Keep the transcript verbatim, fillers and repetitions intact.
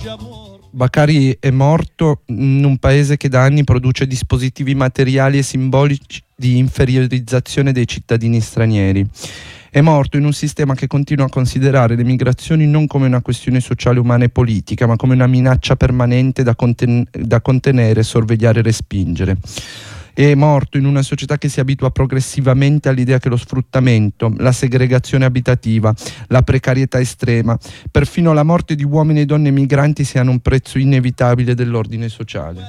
Bakari è morto in un paese che da anni produce dispositivi materiali e simbolici di inferiorizzazione dei cittadini stranieri. È morto in un sistema che continua a considerare le migrazioni non come una questione sociale, umana e politica, ma come una minaccia permanente da, conten- da contenere, sorvegliare e respingere. È morto in una società che si abitua progressivamente all'idea che lo sfruttamento, la segregazione abitativa, la precarietà estrema, perfino la morte di uomini e donne migranti siano un prezzo inevitabile dell'ordine sociale.